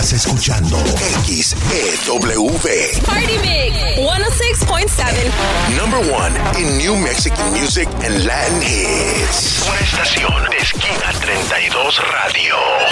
Estás escuchando XEW. Party Mix 106.7. Number one in New Mexican music and Latin hits. Una estación de Esquina 32 Radio.